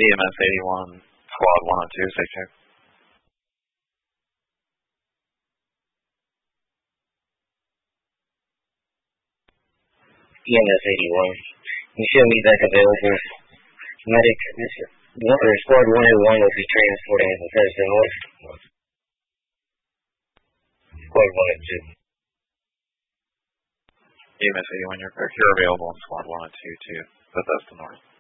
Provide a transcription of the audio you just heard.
EMS 81, Squad 102, stay check. EMS 81. You show me back available. Medic, Squad 101 will be transporting the person north. Squad 102. EMS 81, you're available on Squad 102 too. Bethesda North.